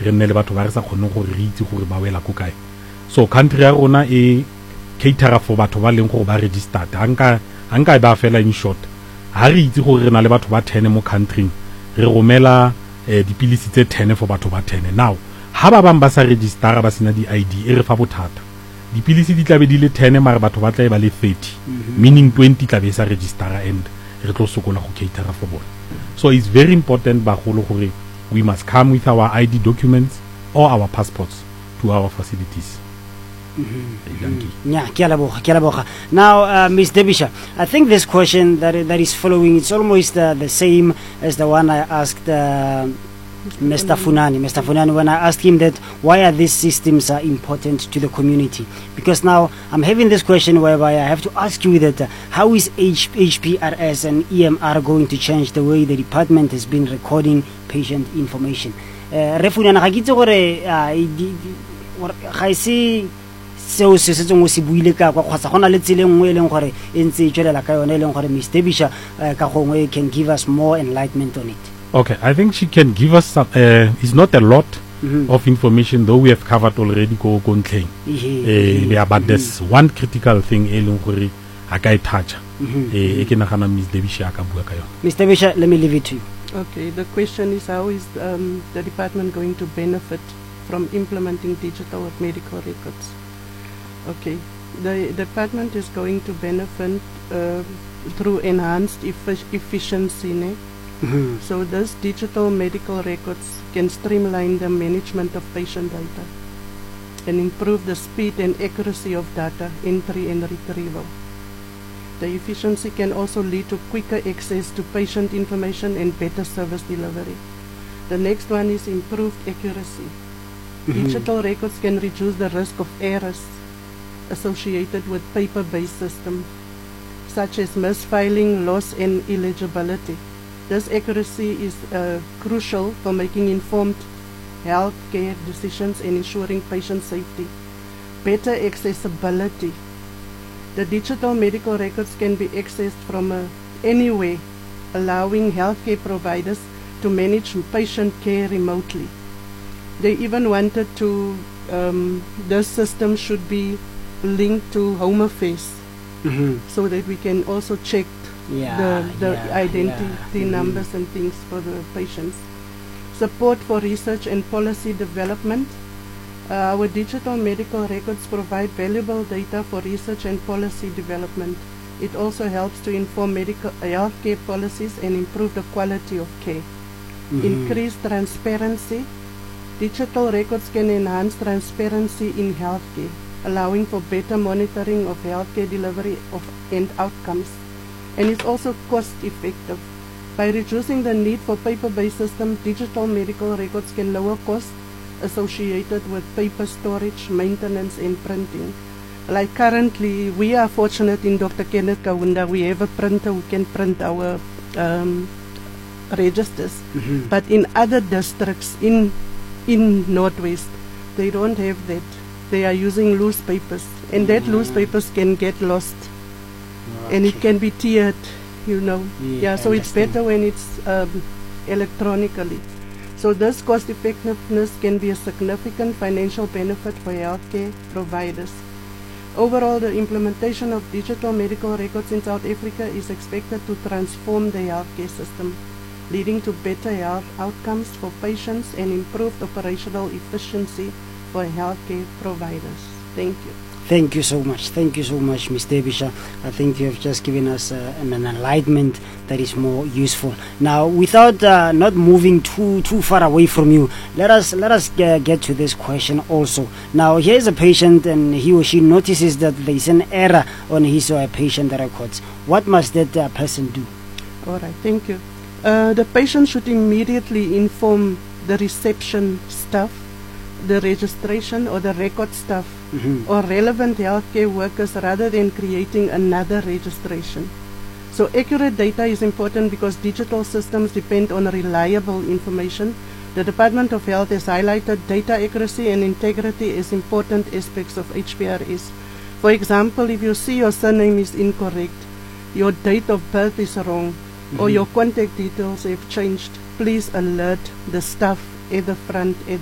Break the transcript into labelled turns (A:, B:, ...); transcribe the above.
A: re nne le batho ba re sa kgoneng gore re itse gore ba wela ko kae. So country ya rona e cater for batho ba leng gore ba registered hanka ba fela in short ha re itse gore re na le batho ba 10 mo country re romela dipilisi tse 10 for batho ba 10. Now ha ba bang ba sa register ba sena di ID e re fa bothata dipilisi di tlabe di le 10 mara batho ba tla ba le 30 meaning 20 tlabe sa register and re tlo sokola go cater for bona. So it's very important bagolo gore we must come with our ID documents or our passports to our facilities.
B: Yeah, now, Ms. Debisha, I think this question that is following, it's almost the same as the one I asked Mr. Funani, when I asked him that why are these systems important to the community? Because now I'm having this question whereby I have to ask you that how is HPRS and EMR going to change the way the department has been recording patient information? Seo se se tsong o se buile ka kwa kgotsa gona le tsile nngwe e leng gore e ntse e tswelela ka yone e leng gore Ms. Debisha ka gongwe can give us more enlightenment on it.
A: Okay, I think she can give us some, it's not a lot of information though we have covered already go ntleng. But there's one critical thing e leng gore a ka e touch e ke nagana Ms. Debisha ka bua ka yone.
B: Ms. Debisha, let me leave it to you.
C: Okay, the question is how is the department going to benefit from implementing digital medical records? Okay, the department is going to benefit through enhanced efficiency. So this digital medical records can streamline the management of patient data and improve the speed and accuracy of data entry and retrieval. The efficiency can also lead to quicker access to patient information and better service delivery. The next one is improved accuracy. Digital records can reduce the risk of errors associated with paper-based systems, such as misfiling, loss, and illegibility. This accuracy is crucial for making informed healthcare decisions and ensuring patient safety. Better accessibility. The digital medical records can be accessed from anywhere, allowing healthcare providers to manage patient care remotely. They even wanted to, this system should be linked to Home Affairs so that we can also check the identity numbers and things for the patients. Support for research and policy development. Our digital medical records provide valuable data for research and policy development. It also helps to inform medical healthcare policies and improve the quality of care. Increase transparency. Digital records can enhance transparency in healthcare, allowing for better monitoring of healthcare delivery and outcomes. And it's also cost effective. By reducing the need for paper-based systems, digital medical records can lower costs associated with paper storage, maintenance, and printing. Like currently, we are fortunate in Dr. Kenneth Kaunda, we have a printer who can print our registers. But in other districts in Northwest, they don't have that. They are using loose papers, and that loose papers can get lost, and it can be tiered, so it's better when it's electronically. So this cost effectiveness can be a significant financial benefit for healthcare providers. Overall, the implementation of digital medical records in South Africa is expected to transform the healthcare system, leading to better health outcomes for patients and improved operational efficiency for healthcare providers. Thank you.
B: Thank you so much. Thank you so much, Ms. Debisha. I think you have just given us an enlightenment that is more useful. Now, without not moving too far away from you, let us get to this question also. Now, here is a patient, and he or she notices that there is an error on his or her patient records. What must that person do?
C: All right. Thank you. The patient should immediately inform the reception staff, the registration or the record staff, or relevant healthcare workers rather than creating another registration. So accurate data is important because digital systems depend on reliable information. The Department of Health has highlighted data accuracy and integrity as important aspects of HPRS. For example, if you see your surname is incorrect, your date of birth is wrong, or your contact details have changed, please alert the staff at the front